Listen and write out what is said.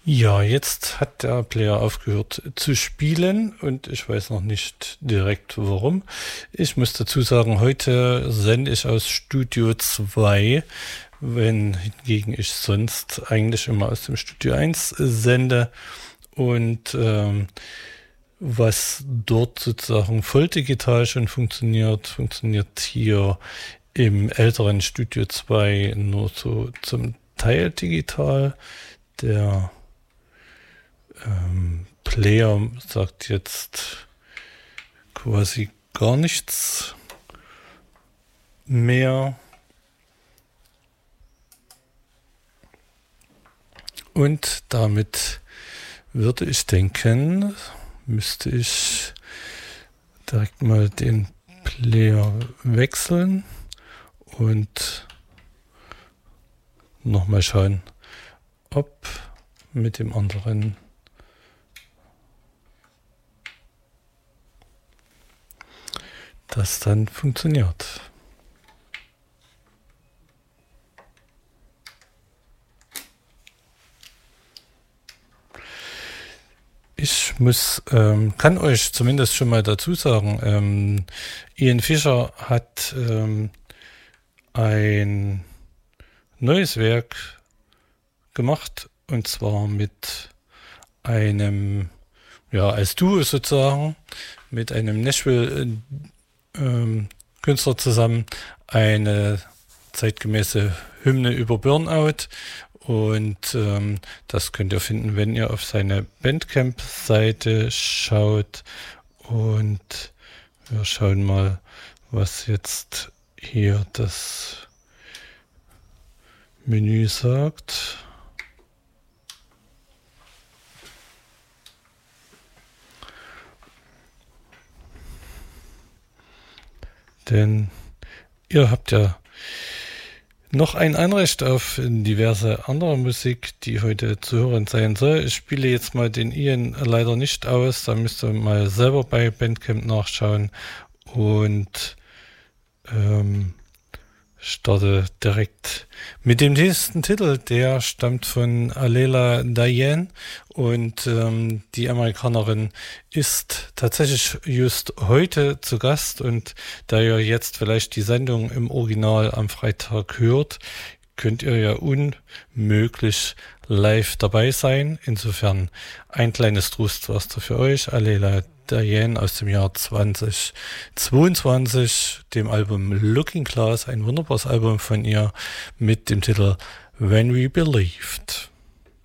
Ja, jetzt hat der Player aufgehört zu spielen und ich weiß noch nicht direkt warum. Ich muss dazu sagen, heute sende ich aus Studio 2, wenn hingegen ich sonst eigentlich immer aus dem Studio 1 sende. Und was dort sozusagen voll digital schon funktioniert, funktioniert hier im älteren Studio 2 nur so zum Teil digital. Der Player sagt jetzt quasi gar nichts mehr. Und damit würde ich denken, müsste ich direkt mal den Player wechseln und nochmal schauen, ob mit dem anderen das dann funktioniert. Kann euch zumindest schon mal dazu sagen, Ian Fischer hat ein neues Werk gemacht und zwar mit einem, ja, als Duo sozusagen, mit einem Nashville Künstler zusammen, eine zeitgemäße Hymne über Burnout. Und das könnt ihr finden, wenn ihr auf seine Bandcamp-Seite schaut. Und wir schauen mal, was jetzt hier das Menü sagt. Denn ihr habt ja noch ein Anrecht auf diverse andere Musik, die heute zu hören sein soll. Ich spiele jetzt mal den Ian leider nicht aus, da müsst ihr mal selber bei Bandcamp nachschauen und starte direkt mit dem nächsten Titel. Der stammt von Alela Diane und die Amerikanerin ist tatsächlich just heute zu Gast, und da ihr jetzt vielleicht die Sendung im Original am Freitag hört, könnt ihr ja unmöglich live dabei sein. Insofern ein kleines Trostpflaster für euch. Alela Diane aus dem Jahr 2022, dem Album Looking Glass, ein wunderbares Album von ihr mit dem Titel When We Believed.